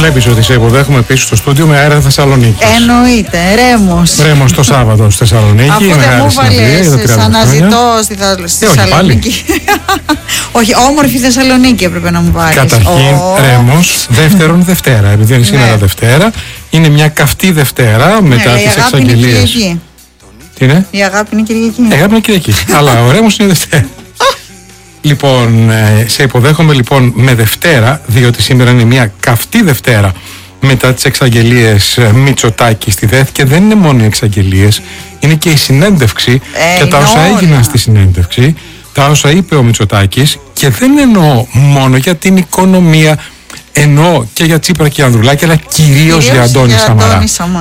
Βλέπεις ότι σε υποδέχομαι πίσω στο στούντιο με αέρα Θεσσαλονίκη. Εννοείται, Ρέμος το Σάββατο στη Θεσσαλονίκη. Αφού δεν μου βάλεις αναζητώ στη Θεσσαλονίκη. Όχι, όμορφη Θεσσαλονίκη έπρεπε να μου βάλεις. Καταρχήν, Ρέμος, δεύτερον Δευτέρα. Επειδή είναι σήμερα Δευτέρα, είναι μια καυτή Δευτέρα μετά τις εξαγγελίες. Τι είναι? Η αγάπη είναι Κυριακή. Η αγάπη είναι Κυριακή. Αλλά ο Ρέμος είναι Δευτέρα. Λοιπόν, σε υποδέχομαι λοιπόν με Δευτέρα, διότι σήμερα είναι μια καυτή Δευτέρα μετά τις εξαγγελίες Μητσοτάκη στη ΔΕΘ, και δεν είναι μόνο οι εξαγγελίες, είναι και η συνέντευξη και τα όσα έγιναν στη συνέντευξη, τα όσα είπε ο Μητσοτάκης, και δεν εννοώ μόνο για την οικονομία, εννοώ και για Τσίπρα και Ανδρουλάκη, αλλά κυρίως για Αντώνη Σαμαρά.